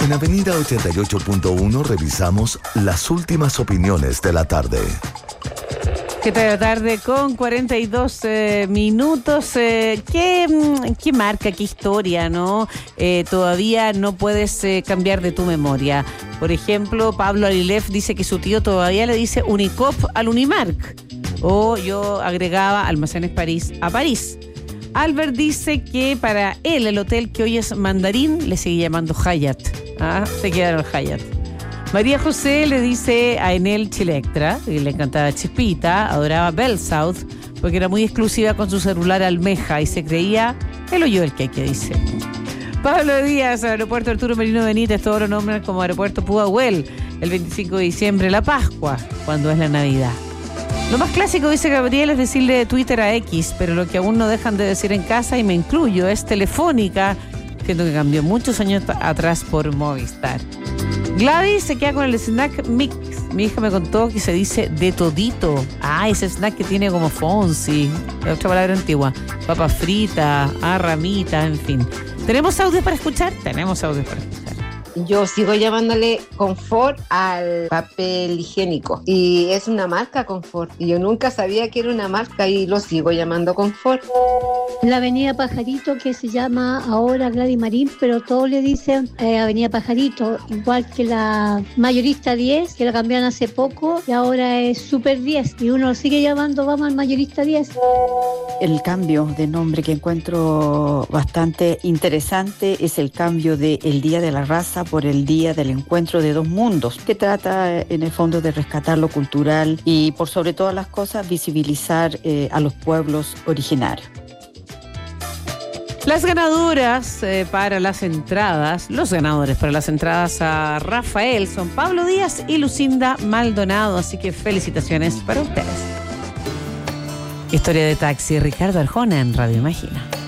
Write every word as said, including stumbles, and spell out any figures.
En Avenida ochenta y ocho punto uno revisamos las últimas opiniones de la tarde. ¿Qué tal la tarde? Con cuarenta y dos eh, minutos. Eh, ¿qué, ¿Qué marca, qué historia, no? Eh, todavía no puedes eh, cambiar de tu memoria. Por ejemplo, Pablo Alilef dice que su tío todavía le dice Unicop al Unimark. O yo agregaba Almacenes París a París. Albert dice que para él el hotel que hoy es Mandarín le sigue llamando Hyatt. Ah, se quedaron Hyatt. María José le dice a Enel Chilectra, que le encantaba Chispita, adoraba Bell South, porque era muy exclusiva con su celular Almeja y se creía el hoyo del queque, dice. Pablo Díaz, Aeropuerto Arturo Merino Benítez, todos lo nombran como Aeropuerto Pudahuel, el veinticinco de diciembre, la Pascua, cuando es la Navidad. Lo más clásico, dice Gabriel, es decirle de Twitter a X, pero lo que aún no dejan de decir en casa, y me incluyo, es Telefónica, siendo que cambió muchos años atrás por Movistar. Gladys se queda con el snack mix. Mi hija me contó que se dice de todito. Ah, ese snack que tiene como Fonsi, otra palabra antigua. Papas fritas, ah, ramitas, en fin. ¿Tenemos audios para escuchar? Tenemos audios para escuchar. Yo sigo llamándole confort al papel higiénico y es una marca confort y yo nunca sabía que era una marca y lo sigo llamando confort. La avenida Pajarito, que se llama ahora Gladys Marín, pero todos le dicen eh, avenida Pajarito, igual que la Mayorista diez, que la cambiaron hace poco y ahora es Super diez y uno lo sigue llamando vamos al Mayorista diez. El cambio de nombre que encuentro bastante interesante es el cambio de el Día de la Raza por el Día del Encuentro de Dos Mundos, que trata en el fondo de rescatar lo cultural y por sobre todas las cosas visibilizar eh, a los pueblos originarios. Las ganadoras eh, para las entradas, los ganadores para las entradas a Rafael son Pablo Díaz y Lucinda Maldonado, así que felicitaciones para ustedes. Historia de taxi, Ricardo Arjona en Radio Imagina.